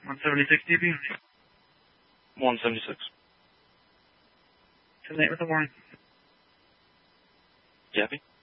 176 dB. 176. 10-8 with the warning. You happy?